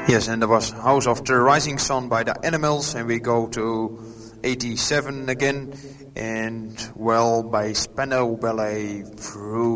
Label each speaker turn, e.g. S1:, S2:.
S1: Yes, and there was House of the Rising Sun by the Animals, and we go to 87 again, and well, by Spandau Ballet through